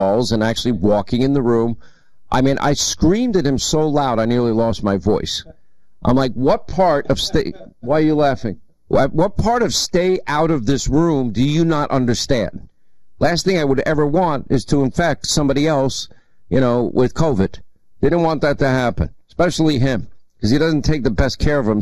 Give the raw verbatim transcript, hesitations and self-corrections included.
walls and actually walking in the room. I mean, I screamed at him so loud I nearly lost my voice. I'm like, what part of stay, why are you laughing? What, what part of stay out of this room do you not understand? Last thing I would ever want is to infect somebody else, you know, with COVID. They didn't want that to happen, especially him, because he doesn't take the best care of himself.